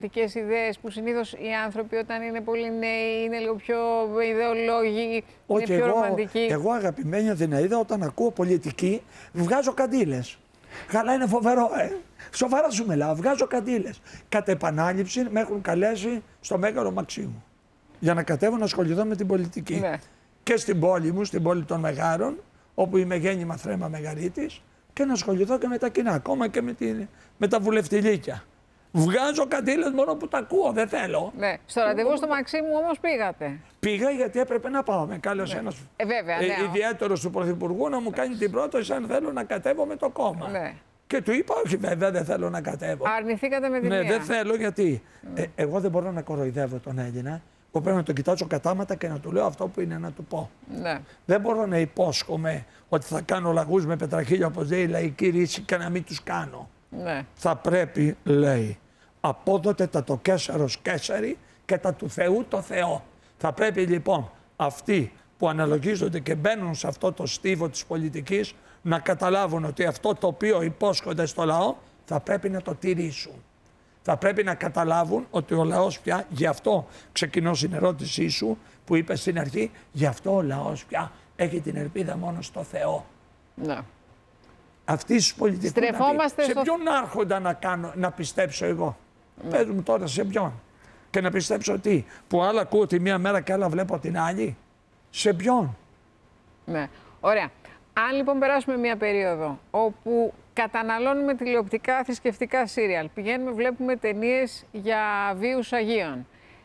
Πολιτικές ιδέες που συνήθως οι άνθρωποι όταν είναι πολύ νέοι είναι λίγο πιο ιδεολόγοι, είναι πιο ρομαντικοί. Εγώ αγαπημένη Αθηναίδα, όταν ακούω πολιτική, βγάζω καντήλες. Καλά, είναι φοβερό, Σοβαρά σου μιλάω, βγάζω καντήλες. Κατ' επανάληψη με έχουν καλέσει στο Μέγαρο Μαξίμου για να κατέβω να ασχοληθώ με την πολιτική. Ναι. Και στην πόλη μου, στην πόλη των Μεγάρων, όπου είμαι γέννημα θρέμα Μεγαρίτης, και να ασχοληθώ και με τα κοινά, ακόμα και με τα βουλευτηλίκια. Βγάζω καντήλες μόνο που τα ακούω, δεν θέλω. Ναι. Στο ραντεβού στο Μαξίμου όμως πήγατε. Πήγα γιατί έπρεπε να πάω. Με κάλεσε ένας ιδιαίτερος του Πρωθυπουργού να μου κάνει την πρόταση αν θέλω να κατέβω με το κόμμα. Ναι. Και του είπα, όχι βέβαια δεν θέλω να κατέβω. Αρνηθήκατε με την Ναι, μία. δεν θέλω γιατί. Εγώ δεν μπορώ να κοροϊδεύω τον Έλληνα. Εγώ πρέπει να τον κοιτάζω κατάματα και να του λέω αυτό που είναι να του πω. Ναι. Δεν μπορώ να υπόσχομαι ότι θα κάνω λαγούς με πετραχίλια όπως λέει η λαϊκή ρίση και να μην τους κάνω. Ναι. Θα πρέπει, λέει, απόδοτε τα το κέσαρος κέσαρι και τα του Θεού το Θεό. Θα πρέπει λοιπόν αυτοί που αναλογίζονται και μπαίνουν σε αυτό το στίβο της πολιτικής να καταλάβουν ότι αυτό το οποίο υπόσχονται στο λαό θα πρέπει να το τηρήσουν. Θα πρέπει να καταλάβουν ότι ο λαός πια, γι' αυτό ξεκινώ στην ερώτησή σου που είπε στην αρχή, γι' αυτό ο λαός πια έχει την ελπίδα μόνο στο Θεό. Ναι. Αυτή τη πολιτική. Στρεφόμαστε σε ποιον άρχοντα να πιστέψω εγώ. Πες μου τώρα σε ποιον. Και να πιστέψω τι. Που άλλα ακούω τη μία μέρα και άλλα βλέπω την άλλη. Σε ποιον. Ναι. Ωραία. Αν λοιπόν περάσουμε μια περίοδο όπου καταναλώνουμε τηλεοπτικά θρησκευτικά σύριαλ, πηγαίνουμε, βλέπουμε ταινίες για βίους Αγίων,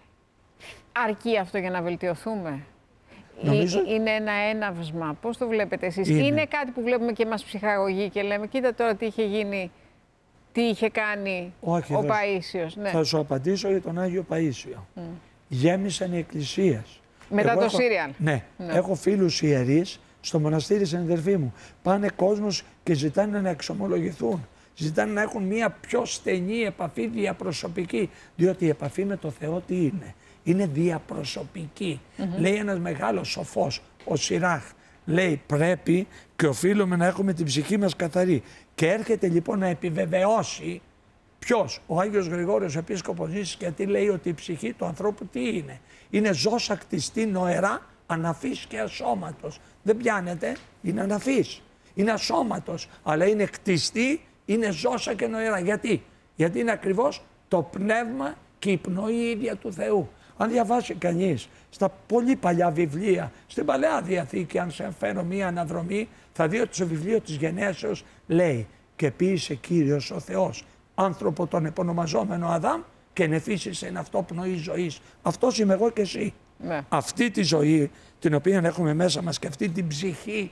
αρκεί αυτό για να βελτιωθούμε? Νομίζω... Είναι ένα έναυσμα. Πώς το βλέπετε εσείς? Είναι κάτι που βλέπουμε και μας ψυχαγωγεί και λέμε κοίτα τώρα τι είχε γίνει, τι είχε κάνει ο Παΐσιος? Ναι. Θα σου απαντήσω για τον Άγιο Παΐσιο. Γέμισαν οι εκκλησίες. Μετά το σύριαλ. Ναι. Έχω φίλους ιερείς στο μοναστήρι στην αδερφή μου. Πάνε κόσμος και ζητάνε να εξομολογηθούν. Ζητάνε να έχουν μια πιο στενή επαφή διαπροσωπική. Διότι η επαφή με το Θεό τι είναι? Είναι διαπροσωπική. Λέει ένας μεγάλος σοφός, ο Σιράχ. Λέει πρέπει και οφείλουμε να έχουμε την ψυχή μας καθαρή. Και έρχεται λοιπόν να επιβεβαιώσει ποιος? Ο Άγιος Γρηγόριος Επίσκοπος Νήσης, γιατί λέει ότι η ψυχή του ανθρώπου τι είναι? Είναι ζώσα κτιστή νοερά, αναφής και ασώματος. Δεν πιάνεται, είναι αναφής. Είναι ασώματος, αλλά είναι κτιστή, είναι ζώσα και νοερά. Γιατί? Γιατί είναι ακριβώς το πνεύμα και η πνοή ίδια του Θεού. Αν διαβάσει κανείς στα πολύ παλιά βιβλία, στην Παλαιά Διαθήκη, αν σε φέρω μία αναδρομή, θα δει ότι στο βιβλίο της Γενέσεως λέει «Και ποίησε Κύριος ο Θεός άνθρωπο τον επωνομαζόμενο Αδάμ και νεφίσησε εν αυτό πνοή ζωής». Αυτός είμαι εγώ και εσύ. Ναι. Αυτή τη ζωή την οποία έχουμε μέσα μας και αυτή την ψυχή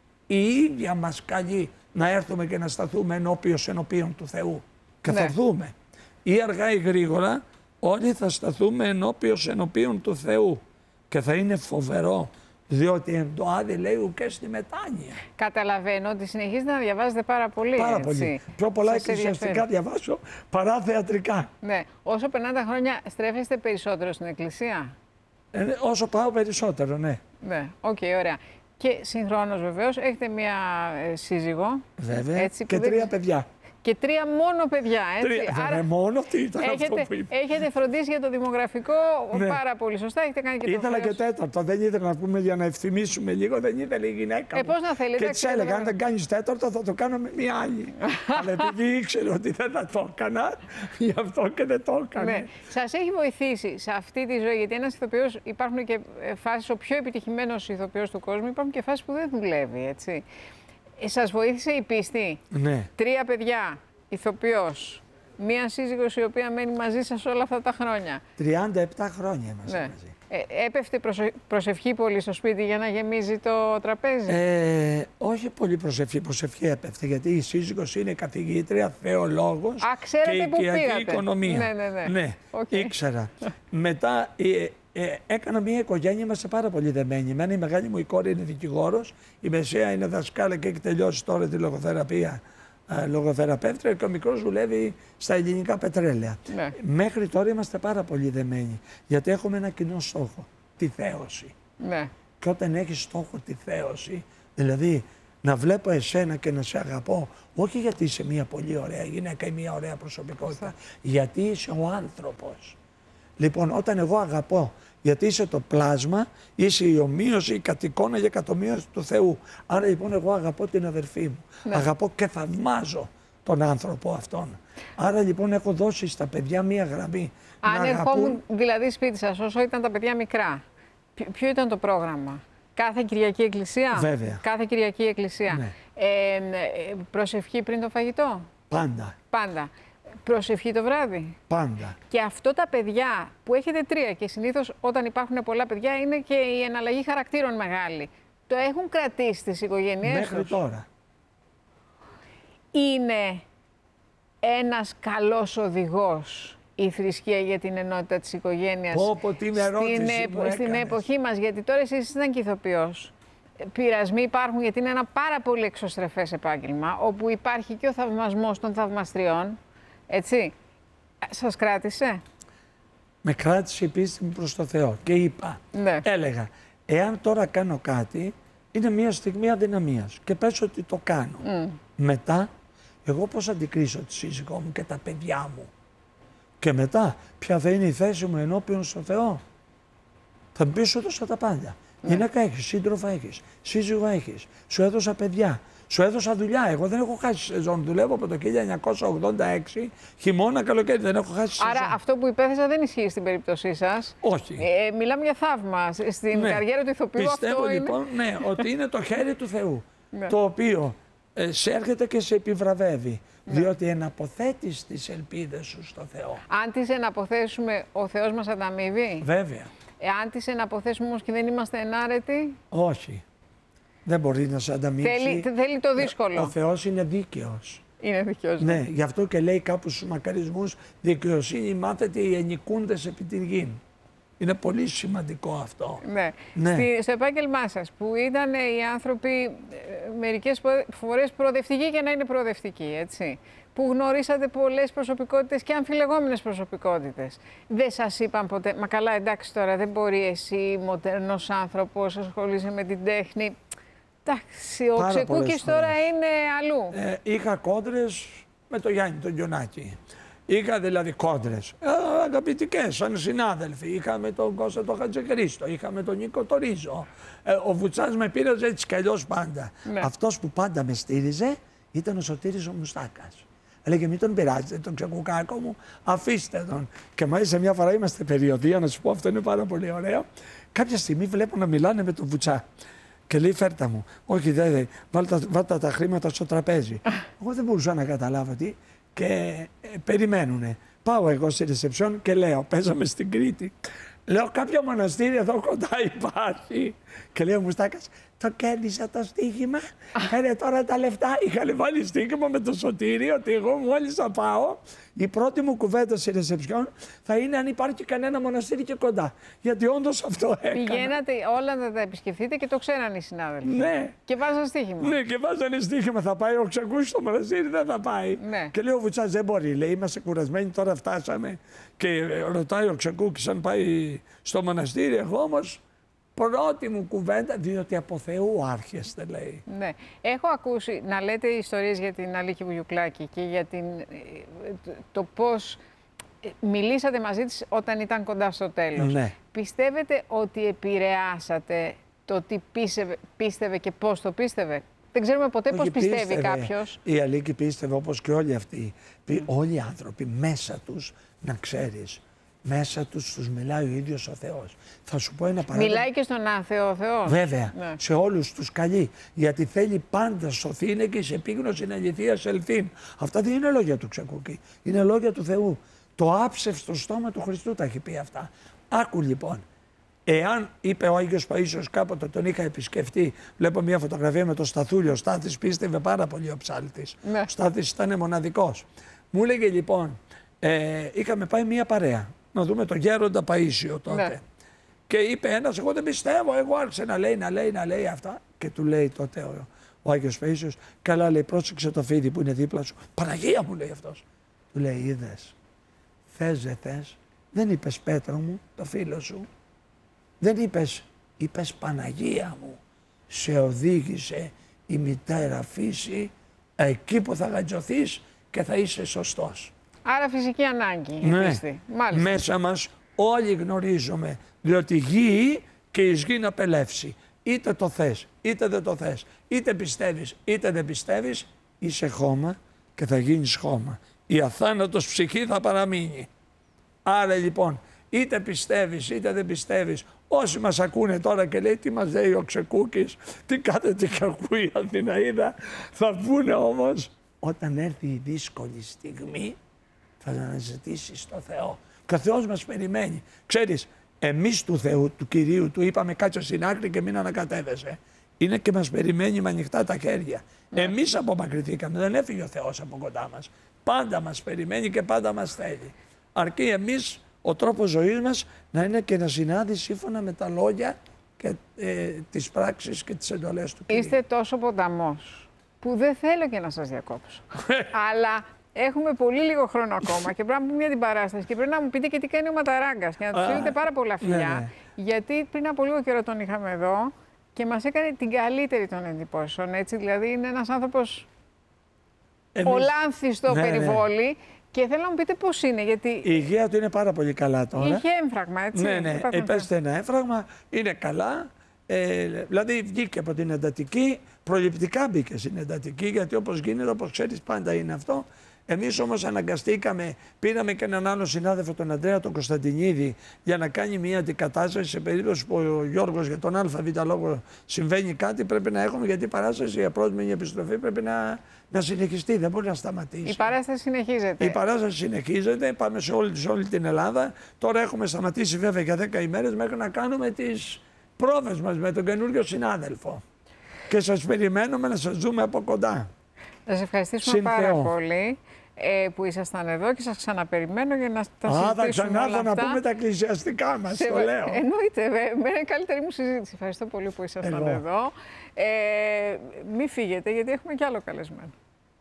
η ίδια μας καλεί να έρθουμε και να σταθούμε ενώπιον του Θεού. Και θα δούμε ή αργά ή γρήγορα όλοι θα σταθούμε ενώπιον του Θεού και θα είναι φοβερό, διότι εν το άδει λέει ουκέ στη μετάνοια. Καταλαβαίνω ότι συνεχίζετε να διαβάζετε πάρα πολύ. Πάρα πολύ. Πιο πολλά εκκλησιαστικά διαβάζω παρά θεατρικά. Ναι. Όσο περνάνε τα χρόνια στρέφεστε περισσότερο στην εκκλησία? Όσο πάω περισσότερο, ναι. Ναι, ωραία. Και συγχρόνως βεβαίως έχετε μία σύζυγο. Βέβαια, έτσι, και 3 παιδιά. Και 3 μόνο παιδιά, έτσι. Άρα μόνο τι ήταν αυτό που είπα. Έχετε φροντίσει για το δημογραφικό πάρα πολύ σωστά. Έχετε κάνει και το ήθελα και 4ο. Δεν ήθελα να πούμε για να ευθυμίσουμε λίγο, δεν ήθελε η γυναίκα μου. Πώς να θέλετε. Και της έλεγα, αν δεν κάνεις 4ο θα το κάνω με μία άλλη. Αλλά επειδή ήξερε ότι δεν θα το έκανα, γι' αυτό και δεν το έκανα. Ναι. Σας έχει βοηθήσει σε αυτή τη ζωή, γιατί ένας ηθοποιός, υπάρχουν και φάσεις, ο πιο επιτυχημένος ηθοποιός του κόσμου, υπάρχουν και φάσεις που δεν δουλεύει, έτσι. Σας βοήθησε η πίστη? Ναι. 3 παιδιά, ηθοποιός, μία σύζυγος η οποία μένει μαζί σας όλα αυτά τα χρόνια. 37 χρόνια είμαστε μαζί. Έπεφτε προσευχή πολύ στο σπίτι για να γεμίζει το τραπέζι? Όχι πολύ προσευχή έπεφτε, γιατί η σύζυγος είναι καθηγήτρια, θεολόγος και οικιακή οικονομία. Ναι, ήξερα. Μετά έκανα μια οικογένεια, είμαστε πάρα πολύ δεμένοι. Εμένα η μεγάλη μου η κόρη είναι δικηγόρος, η μεσαία είναι δασκάλα και έχει τελειώσει τώρα τη λογοθεραπεία, λογοθεραπεύτρια, και ο μικρός δουλεύει στα ελληνικά πετρέλαια. Ναι. Μέχρι τώρα είμαστε πάρα πολύ δεμένοι, γιατί έχουμε ένα κοινό στόχο, τη θέωση. Ναι. Και όταν έχεις στόχο τη θέωση, δηλαδή να βλέπω εσένα και να σε αγαπώ, όχι γιατί είσαι μια πολύ ωραία γυναίκα ή μια ωραία προσωπικότητα, γιατί είσαι ο άνθρωπος. Λοιπόν, όταν εγώ αγαπώ, γιατί είσαι το πλάσμα, είσαι η ομοίωση, η κατ' και κατομοίωση του Θεού. Άρα λοιπόν εγώ αγαπώ την αδερφή μου. Ναι. Αγαπώ και θαυμάζω τον άνθρωπο αυτόν. Άρα λοιπόν έχω δώσει στα παιδιά μία γραμμή. Αν ερχόμουν δηλαδή σπίτι σας όσο ήταν τα παιδιά μικρά, ποιο ήταν το πρόγραμμα? Κάθε Κυριακή εκκλησία? Βέβαια. Κάθε Κυριακή εκκλησία. Ναι. Προσευχή πριν το φαγητό? Πάντα. Πάντα. Προσευχή το βράδυ? Πάντα. Και αυτό τα παιδιά που έχετε 3 και συνήθως όταν υπάρχουν πολλά παιδιά είναι και η εναλλαγή χαρακτήρων μεγάλη. Το έχουν κρατήσει στις οικογένειές τους? Μέχρι τώρα. Είναι ένας καλός οδηγός η θρησκεία για την ενότητα της οικογένειας? Πω, τι με ερώτηση μου στην εποχή μας, γιατί τώρα εσείς ήταν και ηθοποιός. Πειρασμοί υπάρχουν γιατί είναι ένα πάρα πολύ εξωστρεφές επάγγελμα, όπου υπάρχει και ο θαυμασμός των θαυμαστριών, έτσι. Σας κράτησε? Με κράτησε η πίστη μου προς το Θεό και είπα, ναι. Έλεγα, εάν τώρα κάνω κάτι, είναι μια στιγμή αδυναμίας και πες ότι το κάνω. Μετά, εγώ πώς αντικρίσω τη σύζυγό μου και τα παιδιά μου? Και μετά, ποια θα είναι η θέση μου ενώπιον στο Θεό? Θα μου πεις, σου έδωσα τα πάντα. Γυναίκα έχεις, σύντροφο έχεις, σύζυγο έχεις, σου έδωσα παιδιά, σου έδωσα δουλειά. Εγώ δεν έχω χάσει σεζόν. Δουλεύω από το 1986, χειμώνα, καλοκαίρι, δεν έχω χάσει σεζόν. Άρα αυτό που υπέθεσα δεν ισχύει στην περίπτωσή σας? Όχι. Μιλάμε για θαύμα. Στην καριέρα του ηθοποιού πιστεύω αυτό λοιπόν, είναι... ότι είναι το χέρι του Θεού, το οποίο σε έρχεται και σε επιβραβεύει. Διότι εναποθέτεις τις ελπίδες σου στο Θεό. Αν τις εναποθέσουμε, ο Θεός μας ανταμείβει? Βέβαια. Εάν τις εναποθέσουμε όμως και δεν είμαστε ενάρετοι? Όχι. Δεν μπορεί να σε ανταμείψει. Θέλει το δύσκολο. Ο Θεός είναι δίκαιος. Είναι δίκαιος. Ναι, γι' αυτό και λέει κάπου στους μακαρισμούς, δικαιοσύνη μάθετε οι ενικούντες επί τη γη. Είναι πολύ σημαντικό αυτό. Ναι. Στο επάγγελμά σας, που ήταν οι άνθρωποι μερικές φορές προοδευτικοί και να είναι προοδευτικοί, έτσι, που γνωρίσατε πολλές προσωπικότητες και αμφιλεγόμενες προσωπικότητες, δεν σας είπαν ποτέ, μα καλά, εντάξει τώρα, δεν μπορεί εσύ, μοντέρνος άνθρωπος, ασχολείσαι με την τέχνη? Εντάξει, ο Ξεκούκης τώρα είναι αλλού. Είχα κόντρες με τον Γιάννη τον Γιονάκη. Είχα δηλαδή κόντρες, αγαπητικές, σαν συνάδελφοι. Είχα με τον Κώστα τον Χατζηχρήστο, είχα με τον Νίκο το Ρίζο. Ο Βουτσάς με πήραζε έτσι κι αλλιώς πάντα. Ναι. Αυτός που πάντα με στήριζε ήταν ο Σωτήρης ο Μουστάκας. Έλεγε μην τον πειράζετε τον Ξεκουκάκο μου, αφήστε τον. Και μάλιστα μια φορά είμαστε περιοδία, να σου πω αυτό είναι πάρα πολύ ωραίο. Κάποια στιγμή βλέπω να μιλάνε με τον Βουτσά. Και λέει φέρτα μου, όχι δεν, βάλτε τα χρήματα στο τραπέζι. Εγώ δεν μπορούσα να καταλάβω τι. Και περιμένουνε. Πάω εγώ στη ρεσεψιόν και λέω, παίζαμε στην Κρήτη. Λέω, κάποιο μοναστήρι εδώ κοντά υπάρχει. Και λέει ο Μουστάκας, το κέρδισα το στοίχημα. Φέρε τώρα τα λεφτά. Είχαν βάλει στοίχημα με το Σωτήρι ότι εγώ μόλις θα πάω, η πρώτη μου κουβέντα στη ρεσεψιόν θα είναι αν υπάρχει κανένα μοναστήρι και κοντά. Γιατί όντως αυτό έκανα. Πηγαίνατε όλα να τα επισκεφτείτε και το ξέραν οι συνάδελφοι. Ναι. Και βάζανε στοίχημα. Ναι, και βάζανε στοίχημα. Θα πάει ο Ξεκούκης στο μοναστήρι, δεν θα πάει. Ναι. Και λέει ο Βουτσάς, δεν μπορεί. Λέει, είμαστε κουρασμένοι, τώρα φτάσαμε. Και ρωτάει ο Ξεκούκης αν πάει στο μοναστήρι. Εγώ όμως πρώτη μου κουβέντα, διότι από Θεού άρχεστε, λέει. Ναι. Έχω ακούσει να λέτε ιστορίες για την Αλίκη Βουγιουκλάκη και για το πώς μιλήσατε μαζί της όταν ήταν κοντά στο τέλος. Ναι. Πιστεύετε ότι επηρεάσατε το τι πίστευε και πώς το πίστευε? Δεν ξέρουμε ποτέ πώς πιστεύει κάποιος. Η Αλίκη πίστευε όπως και όλοι αυτοί. Όλοι οι άνθρωποι μέσα τους, να ξέρεις, μέσα τους μιλάει ο ίδιος ο Θεός. Θα σου πω ένα παράδειγμα. Μιλάει και στον άθεο Θεό. Βέβαια, ναι. Σε όλους τους καλεί. Γιατί θέλει πάντα σωθήνε και σε επίγνωση αληθείας ελθύν. Αυτά δεν είναι λόγια του Ξεκούκη. Είναι λόγια του Θεού. Το άψευστο στόμα του Χριστού τα έχει πει αυτά. Άκου λοιπόν. Εάν είπε ο Άγιος Παΐσιος κάποτε, τον είχα επισκεφτεί, βλέπω μια φωτογραφία με τον Σταθούλιο. Ο Στάθης πίστευε πάρα πολύ ο ψάλτης. Ναι. Ο Στάθης ήταν μοναδικός. Μου έλεγε λοιπόν, είχαμε πάει μια παρέα να δούμε τον Γέροντα Παΐσιο τότε. Ναι. Και είπε ένας, εγώ δεν πιστεύω, εγώ άρχισε να λέει αυτά. Και του λέει τότε ο Άγιος Παΐσιος, καλά λέει, πρόσεξε το φίδι που είναι δίπλα σου. Παναγία μου λέει αυτός. Του λέει, είδες, θες δεν θες, δεν είπες Πέτρο μου, το φίλο σου. Δεν είπες Παναγία μου, σε οδήγησε η μητέρα φύση εκεί που θα γατζωθείς και θα είσαι σωστός. Άρα φυσική ανάγκη. Ναι. Μάλιστα. Μέσα μας όλοι γνωρίζουμε, διότι γη και εις γη να πελεύσει. Είτε το θες, είτε δεν το θες, είτε πιστεύεις, είτε δεν πιστεύεις, είσαι χώμα και θα γίνεις χώμα. Η αθάνατος ψυχή θα παραμείνει. Άρα λοιπόν, είτε πιστεύεις είτε δεν πιστεύεις, όσοι μας ακούνε τώρα και λέει τι μας λέει ο Ξεκούκης, τι κάθεται και ακούει η Αθηναίδα, θα πούνε όμως, όταν έρθει η δύσκολη στιγμή θα αναζητήσεις το Θεό. Και ο Θεός μας περιμένει. Ξέρεις, εμείς του Θεού, του Κυρίου, του είπαμε κάτσε στην άκρη και μην ανακατεύεσαι. Είναι και μας περιμένει με ανοιχτά τα χέρια. Εμείς απομακρυνθήκαμε, δεν έφυγε ο Θεός από κοντά μας. Πάντα μας περιμένει και πάντα μας θέλει. Αρκεί εμείς ο τρόπος ζωής μας να είναι και να συνάδει σύμφωνα με τα λόγια και τις πράξεις και τις εντολές του Κυρίου. Είστε τόσο ποταμός που δεν θέλω και να σας διακόψω. Αλλά έχουμε πολύ λίγο χρόνο ακόμα και πρέπει να πούμε για την παράσταση και πρέπει να μου πείτε και τι κάνει ο Ματαράγκας και να του στείλετε πάρα πολλά φιλιά. Ναι. Γιατί πριν από λίγο καιρό τον είχαμε εδώ και μας έκανε την καλύτερη των εντυπώσεων. Έτσι, δηλαδή είναι ένας άνθρωπος ολάνθης στο περιβόλι. Και θέλω να μου πείτε πώς είναι, γιατί... Η υγεία του είναι πάρα πολύ καλά τώρα. Είχε έμφραγμα, έτσι. Ναι, υπέστη ένα έμφραγμα, είναι καλά. Δηλαδή βγήκε από την εντατική, προληπτικά μπήκε στην εντατική, γιατί όπως γίνεται, όπως ξέρεις, πάντα είναι αυτό. Εμείς όμως αναγκαστήκαμε, πήραμε και έναν άλλο συνάδελφο, τον Ανδρέα τον Κωνσταντινίδη, για να κάνει μια αντικατάσταση σε περίπτωση που ο Γιώργος για τον ΑΒ λόγο συμβαίνει κάτι, πρέπει να έχουμε, γιατί η παράσταση, η απρόσμενη επιστροφή πρέπει να συνεχιστεί, δεν μπορεί να σταματήσει. Η παράσταση συνεχίζεται. Η παράσταση συνεχίζεται, πάμε σε όλη την Ελλάδα. Τώρα έχουμε σταματήσει βέβαια για 10 ημέρες μέχρι να κάνουμε τις πρόβες μας με τον καινούριο συνάδελφο. Και σας περιμένουμε να σας δούμε από κοντά. Θα σας ευχαριστήσουμε πάρα πολύ που ήσασταν εδώ και σας ξαναπεριμένω για να τα συζητήσουμε. Θα ξανάρθω να πούμε τα εκκλησιαστικά μας, το λέω. Εννοείται, με καλύτερη μου συζήτηση. Ευχαριστώ πολύ που ήσασταν εδώ. Μην φύγετε, γιατί έχουμε κι άλλο καλεσμένο.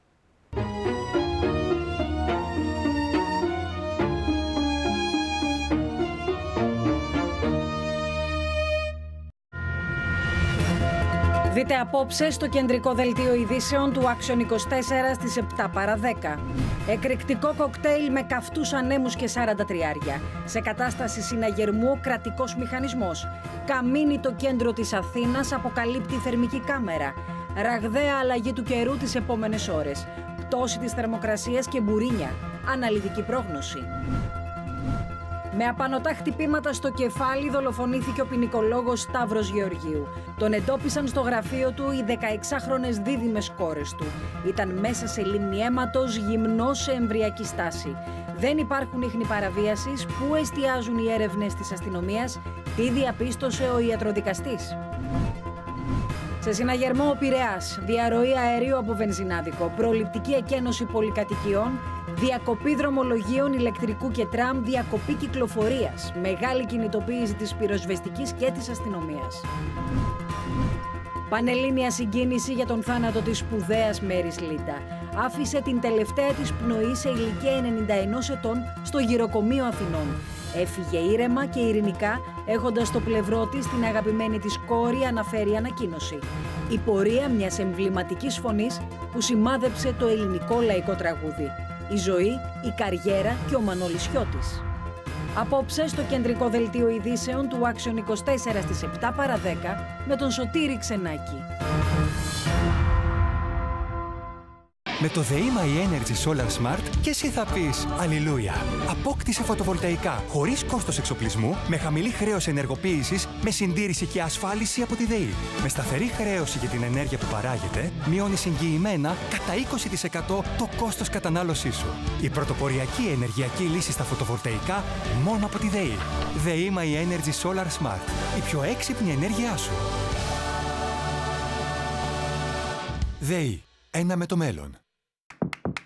Δείτε απόψε στο κεντρικό δελτίο ειδήσεων του Action 24 στις 7 παρά 10. Εκρηκτικό κοκτέιλ με καυτούς ανέμους και 40 τριάρια. Σε κατάσταση συναγερμού κρατικός μηχανισμός. Καμίνι το κέντρο της Αθήνας αποκαλύπτει θερμική κάμερα. Ραγδαία αλλαγή του καιρού τις επόμενες ώρες. Πτώση της θερμοκρασίας και μπουρίνια. Αναλυτική πρόγνωση. Με απανωτά χτυπήματα στο κεφάλι δολοφονήθηκε ο ποινικολόγος Σταύρος Γεωργίου. Τον εντόπισαν στο γραφείο του οι 16χρονες δίδυμες κόρες του. Ήταν μέσα σε λίμνη αίματος, γυμνός σε εμβριακή στάση. Δεν υπάρχουν ίχνη παραβίασης. Πού εστιάζουν οι έρευνες της αστυνομίας, τι διαπίστωσε ο ιατροδικαστής. Σε συναγερμό ο Πειραιάς, διαρροή αερίου από βενζινάδικο, προληπτική εκένωση πολυκατοικιών, διακοπή δρομολογίων ηλεκτρικού και τραμ, διακοπή κυκλοφορίας, μεγάλη κινητοποίηση της πυροσβεστικής και της αστυνομίας. Πανελλήνια συγκίνηση για τον θάνατο της σπουδαίας Μέρης Λίτα. Άφησε την τελευταία της πνοή σε ηλικία 91 ετών στο γυροκομείο Αθηνών. Έφυγε ήρεμα και ειρηνικά, έχοντας στο πλευρό της την αγαπημένη της κόρη, αναφέρει ανακοίνωση. Η πορεία μιας εμβληματικής φωνής που σημάδεψε το ελληνικό λαϊκό τραγούδι. Η ζωή, η καριέρα και ο Μανώλης Χιώτης. Απόψε στο κεντρικό δελτίο ειδήσεων του Action 24 στις 7 παρά 10 με τον Σωτήρη Ξενάκη. Με το ΔΕΗ My Energy Solar Smart και εσύ θα πεις Αλληλούια. Απόκτησε φωτοβολταϊκά χωρίς κόστος εξοπλισμού, με χαμηλή χρέωση ενεργοποίησης, με συντήρηση και ασφάλιση από τη ΔΕΗ. Με σταθερή χρέωση για την ενέργεια που παράγεται, μειώνεις εγγυημένα κατά 20% το κόστος κατανάλωσής σου. Η πρωτοποριακή ενεργειακή λύση στα φωτοβολταϊκά μόνο από τη ΔΕΗ. ΔΕΗ My Energy Solar Smart. Η πιο έξυπνη ενέργειά σου. ΔΕΗ. Ένα με το μέλλον.